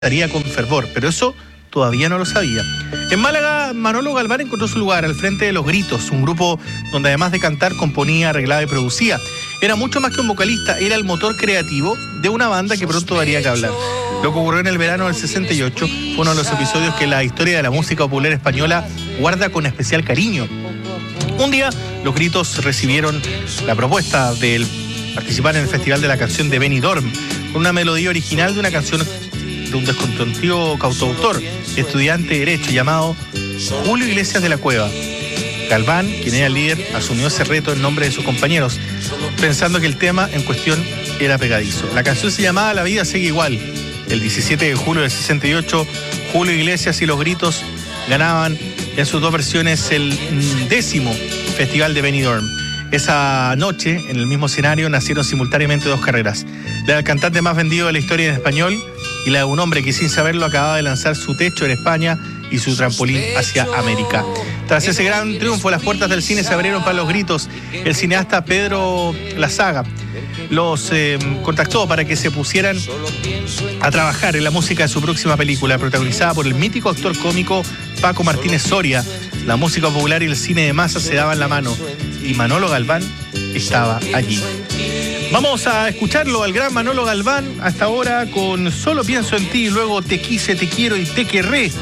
estaría con fervor, pero eso todavía no lo sabía. En Málaga, Manolo Galván encontró su lugar al frente de Los Gritos, un grupo donde además de cantar, componía, arreglaba y producía. Era mucho más que un vocalista, era el motor creativo de una banda que pronto daría que hablar. Lo que ocurrió en el verano del 68 fue uno de los episodios que la historia de la música popular española guarda con especial cariño. Un día, Los Gritos recibieron la propuesta de participar en el Festival de la Canción de Benidorm, con una melodía original de una canción de un desconocido cantautor, estudiante de Derecho, llamado Julio Iglesias de la Cueva. Galván, quien era el líder, asumió ese reto en nombre de sus compañeros, pensando que el tema en cuestión era pegadizo. La canción se llamaba La vida sigue igual. El 17 de julio del 68, Julio Iglesias y Los Gritos ganaban en sus dos versiones el 10º Festival de Benidorm. Esa noche, en el mismo escenario, nacieron simultáneamente dos carreras. La del cantante más vendido de la historia en español y la de un hombre que sin saberlo acababa de lanzar su techo en España y su trampolín hacia América. Tras ese gran triunfo, las puertas del cine se abrieron para Los Gritos. El cineasta Pedro Lazaga los contactó para que se pusieran a trabajar en la música de su próxima película, protagonizada por el mítico actor cómico Paco Martínez Soria. La música popular y el cine de masa se daban la mano y Manolo Galván estaba allí. Vamos a escucharlo al gran Manolo Galván hasta ahora con Solo pienso en ti, y luego Te quise, te quiero y te querré.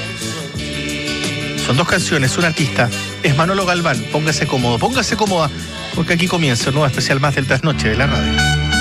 Son dos canciones, un artista. Es Manolo Galván. Póngase cómodo, póngase cómoda, porque aquí comienza un nuevo especial más del Trasnoche de la Radio.